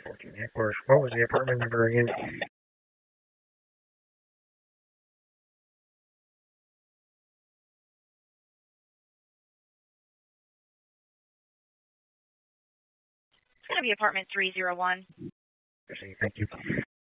14 headquarters. What was the apartment number again? It's going to be apartment 301. Thank you.